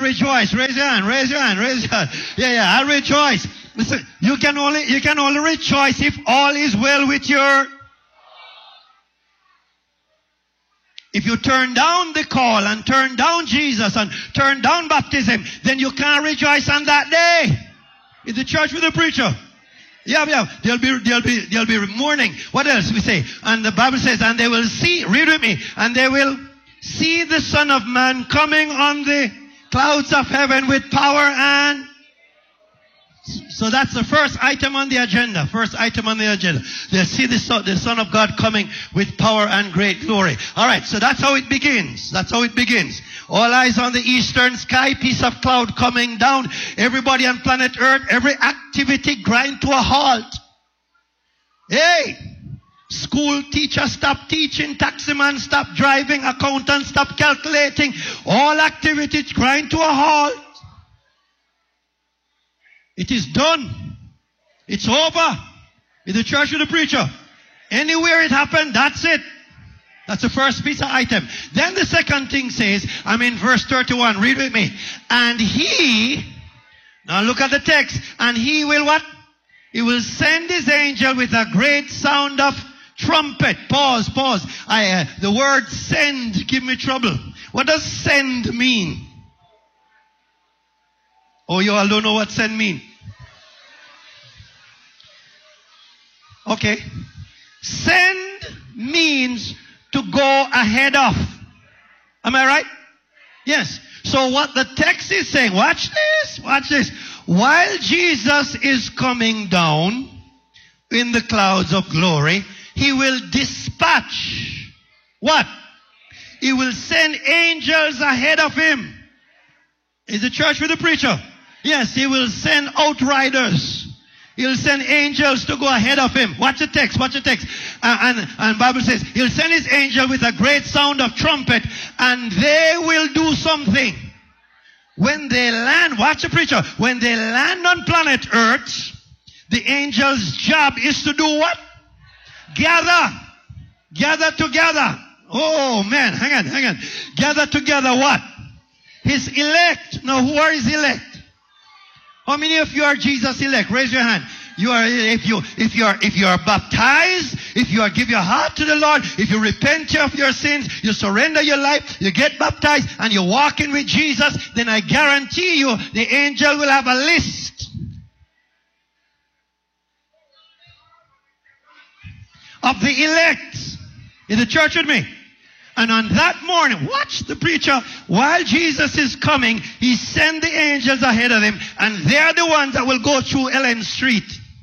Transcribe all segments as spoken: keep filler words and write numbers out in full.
rejoice. Raise your hand, raise your hand, raise your hand. Yeah, yeah, I'll rejoice. Listen, you can only, you can only rejoice if all is well with your... If you turn down the call and turn down Jesus and turn down baptism, then you can't rejoice on that day. In the church with the preacher. Yeah, yeah. There'll be, there'll be, there'll be mourning. What else we say? And the Bible says, and they will see, read with me, and they will see the Son of Man coming on the clouds of heaven with power and... So that's the first item on the agenda. First item on the agenda. They see the son, the Son of God coming with power and great glory. All right, so that's how it begins. That's how it begins. All eyes on the eastern sky, piece of cloud coming down. Everybody on planet Earth, every activity grind to a halt. Hey! School teacher stop teaching, taximan stop driving, accountant stop calculating. All activities grind to a halt. It is done. It's over. In the church with the preacher. Anywhere it happened, that's it. That's the first piece of item. Then the second thing says, I'm in verse thirty-one, read with me. And he, now look at the text, and he will what? He will send his angel with a great sound of trumpet. Pause, pause. I, uh, the word send give me trouble. What does send mean? Oh, you all don't know what send mean. Okay. Send means to go ahead of. Am I right? Yes. So what the text is saying, watch this, watch this. While Jesus is coming down in the clouds of glory, he will dispatch what? He will send angels ahead of him. Is the church with the preacher? Yes, he will send outriders. He'll send angels to go ahead of him. Watch the text, watch the text. Uh, and, and Bible says, he'll send his angel with a great sound of trumpet, and they will do something. When they land, watch the preacher, when they land on planet Earth, the angel's job is to do what? Gather. Gather together. Oh man, hang on, hang on. Gather together what? His elect. Now who are his elect? How many of you are Jesus elect? Raise your hand. You are, if you, if you are, if you are baptized, if you are give your heart to the Lord, if you repent of your sins, you surrender your life, you get baptized, and you're walking with Jesus, then I guarantee you the angel will have a list of the elect. Is the church with me? And on that morning, watch the preacher, while Jesus is coming, he sent the angels ahead of him, and they're the ones that will go through Ellen Street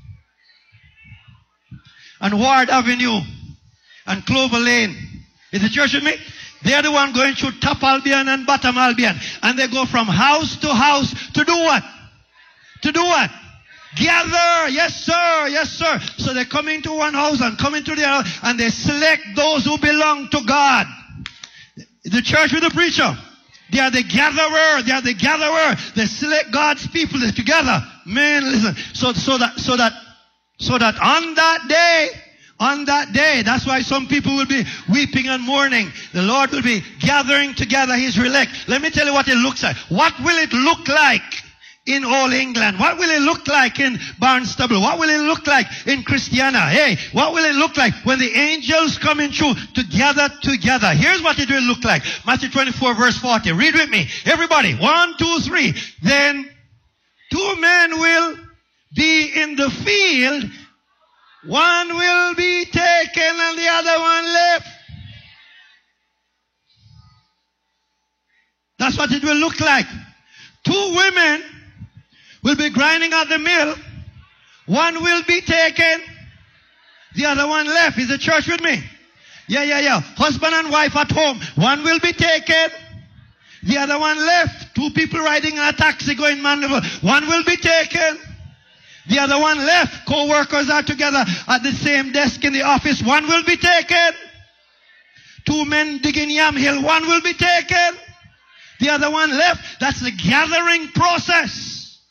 and Ward Avenue and Clover Lane. Is the church with me? They're the one going through Top Albion and Bottom Albion. And they go from house to house to do what? To do what? Gather. Yes, sir. Yes, sir. So they come into one house and come into the other, and they select those who belong to God. The church with the preacher. They are the gatherer. They are the gatherer. They select God's people together. Man, listen. So, so that, so that, so that on that day, on that day, that's why some people will be weeping and mourning. The Lord will be gathering together his elect. Let me tell you what it looks like. What will it look like in all England? What will it look like in Barnstable? What will it look like in Christiana? Hey, what will it look like when the angels come in through to gather together? Here's what it will look like. Matthew twenty-four verse forty. Read with me. Everybody. One, two, three. Then two men will be in the field. One will be taken and the other one left. That's what it will look like. Two women will be grinding at the mill. One will be taken. The other one left. Is the church with me? Yeah, yeah, yeah. Husband and wife at home. One will be taken. The other one left. Two people riding in a taxi going Mandeville. One will be taken. The other one left. Co-workers are together at the same desk in the office. One will be taken. Two men digging Yam Hill. One will be taken. The other one left. That's the gathering process.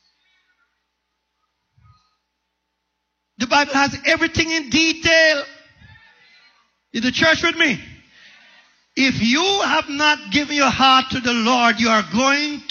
The Bible has everything in detail. Is the church with me? If you have not given your heart to the Lord, you are going